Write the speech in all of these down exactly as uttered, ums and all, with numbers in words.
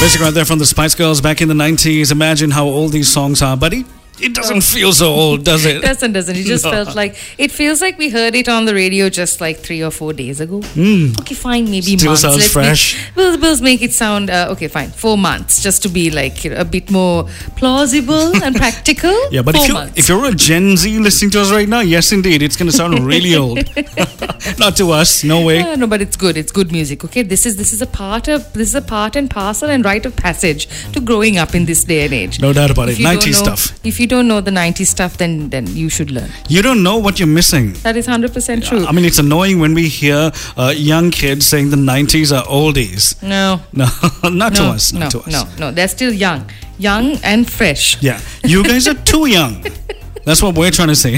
Music right there from the Spice Girls back in the nineties. Imagine how old these songs are, buddy. It doesn't feel so old, does it? doesn't, doesn't. It just No. felt like, it feels like we heard it on the radio just like three or four days ago. Mm. Okay, fine, maybe Still months. sounds Let's fresh. Make, we'll, we'll make it sound, uh, okay, fine, four months, just to be like, you know, a bit more plausible and practical. Yeah, but four if, you, months. if you're a Gen Z listening to us right now, yes, indeed, it's going to sound really old. Not to us, no way. Yeah, no, but it's good. It's good music. Okay, this is this is a part of this is a part and parcel and rite of passage to growing up in this day and age. No doubt about If it. you don't nineties know- stuff. If you don't know the nineties stuff, then then you should learn. You don't know what you're missing. That is hundred percent true. I mean, it's annoying when we hear uh, young kids saying the nineties are oldies. no, No, not to no, us. Not no, to us. no, no. They're still young, young and fresh. Yeah, you guys are too young. That's what we're trying to say.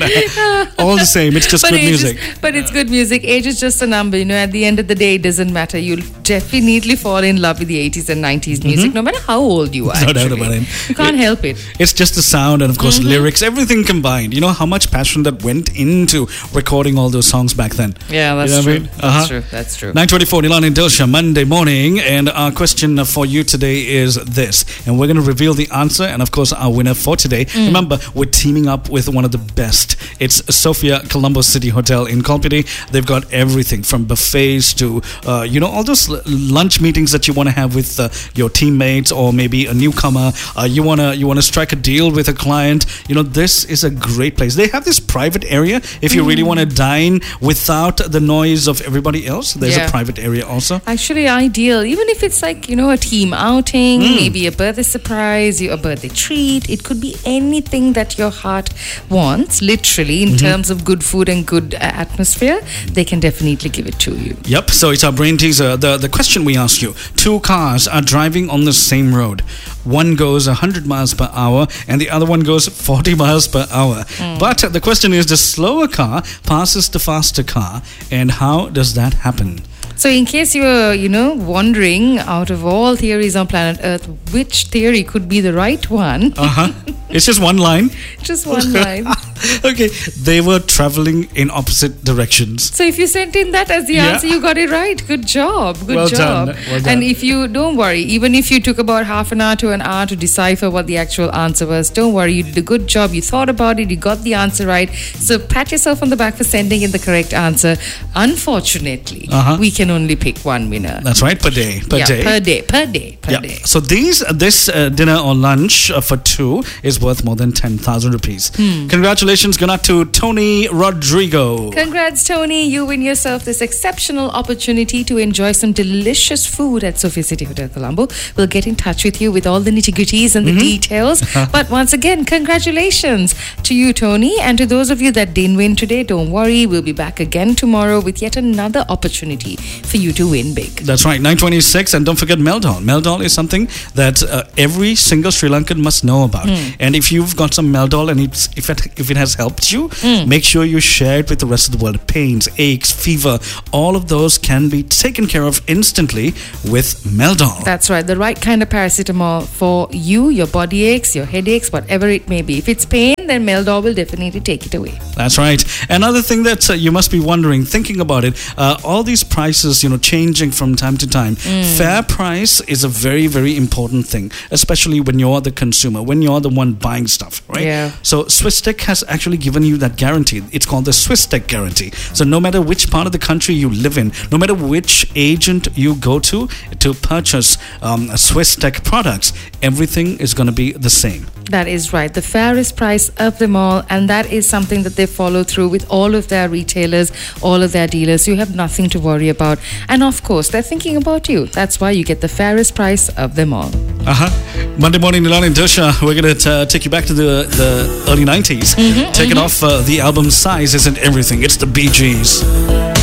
All the same, it's just But good age music. Is, but it's good music. Age is just a number. You know, at the end of the day, it doesn't matter. You'll definitely fall in love with the eighties and nineties music, no matter how old you are. No doubt actually. about it. You can't help it. It's just the sound and, of course, lyrics, everything combined. You know how much passion that went into recording all those songs back then. Yeah, that's You know what I true. mean? That's Uh-huh. true. That's true. nine twenty-four, Nilan and Dilsha, Monday morning. And our question for you today is this. And we're going to reveal the answer and, of course, our winner for today. Remember, we're teaming up with one of the best. It's Sophia Colombo City Hotel in Kolpiti. They've got everything from buffets to, uh, you know, all those l- lunch meetings that you want to have with uh, your teammates or maybe a newcomer. Uh, you want to you want to strike a deal with a client. You know, this is a great place. They have this private area if you really want to dine without the noise of everybody else. There's Yeah. a private area also. Actually, ideal. Even if it's like, you know, a team outing, maybe a birthday surprise, you- a birthday treat. It could be anything that your heart wants, literally, in terms of good food and good uh, atmosphere. They can definitely give it to you. Yep, so it's our brain teaser. The, the question we asked you, two cars are driving on the same road. One goes one hundred miles per hour and the other one goes forty miles per hour. But the question is, the slower car passes the faster car, and how does that happen? So, in case you were, you know, wondering, out of all theories on planet Earth, which theory could be the right one? Uh-huh. It's just one line. Just one line. Okay, they were traveling in opposite directions. So if you sent in that as the Yeah. answer, you got it right. Good job. Good Well job. done. Well done. And if you, don't worry, even if you took about half an hour to an hour to decipher what the actual answer was, don't worry, you did a good job. You thought about it, you got the answer right. So pat yourself on the back for sending in the correct answer. Unfortunately, Uh-huh. we can only pick one winner. That's right, per day. Per yeah, day. per day, per day, per Yeah. day. So these this uh, dinner or lunch uh, for two is worth more than ten thousand rupees. Hmm. Congratulations, going out to Tony Rodrigo. Congrats, Tony. You win yourself this exceptional opportunity to enjoy some delicious food at Sophia City Hotel Colombo. We'll get in touch with you with all the nitty-gritties and the details. But once again, congratulations to you, Tony. And to those of you that didn't win today, don't worry. We'll be back again tomorrow with yet another opportunity for you to win big. That's right, nine twenty-six. And don't forget Meldol. Meldol is something that uh, every single Sri Lankan must know about. And if you've got some Meldol and it's, if, it, if it has helped you, make sure you share it with the rest of the world. Pains, aches, fever, all of those can be taken care of instantly with Meldol. That's right. The right kind of paracetamol for you, your body aches, your headaches, whatever it may be. If it's pain, then Meldol will definitely take it away. That's right. Another thing that uh, you must be wondering, thinking about it, uh, all these prices, you know, changing from time to time. Fair price is a very, very important thing, especially when you're the consumer, when you're the one buying stuff, right? Yeah. So Swiss Tech has actually given you that guarantee. It's called the Swiss Tech guarantee. So no matter which part of the country you live in, no matter which agent you go to to purchase um, Swiss Tech products, everything is going to be the same. That is right. The fairest price of them all. And that is something that they follow through with all of their retailers, all of their dealers. You have nothing to worry about. And of course, they're thinking about you. That's why you get the fairest price of them all. Uh-huh. Monday morning, Nilan and Dilsha, we're going to uh, take you back to the, the early nineties. Taking off uh, the album Size Isn't Everything. It's the Bee Gees.